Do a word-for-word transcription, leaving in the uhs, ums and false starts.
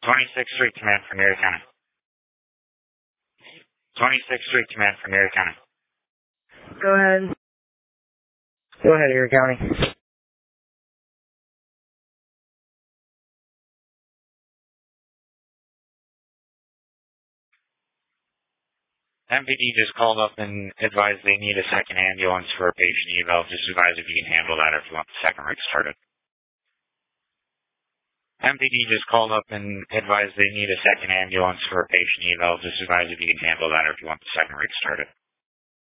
twenty-sixth Street Command from Erie County. twenty-sixth Street Command from Erie County. Go ahead. Go ahead, Erie County. M P D just called up and advised they need a second ambulance for a patient eval. Just advise if you can handle that if you want the second rig started. M P D just called up and advised they need a second ambulance for a patient eval. Just advise if you can handle that if you want the second rig started.